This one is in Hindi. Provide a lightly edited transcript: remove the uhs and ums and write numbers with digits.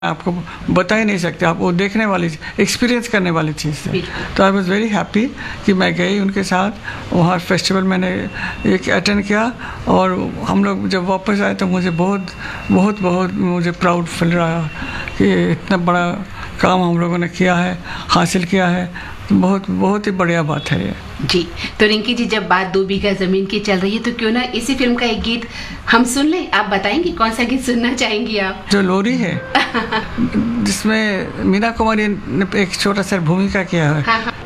आपको बता ही नहीं सकते, आप वो देखने वाली, एक्सपीरियंस करने वाली चीज़ है। तो आई वॉज वेरी हैप्पी कि मैं गई उनके साथ वहाँ फेस्टिवल मैंने एक अटेंड किया, और हम लोग जब वापस आए तो मुझे बहुत बहुत बहुत मुझे प्राउड फील रहा कि इतना बड़ा काम हम लोगों ने किया है, हासिल किया है। बहुत बहुत ही बढ़िया बात है ये जी। तो रिंकी जी, जब बात 2 बीघा जमीन की चल रही है तो क्यों ना इसी फिल्म का एक गीत हम सुन लें। आप बताएंगे कौन सा गीत सुनना चाहेंगी आप? जो लोरी है जिसमें मीना कुमारी ने एक छोटा सा भूमिका किया है। हाँ, हाँ।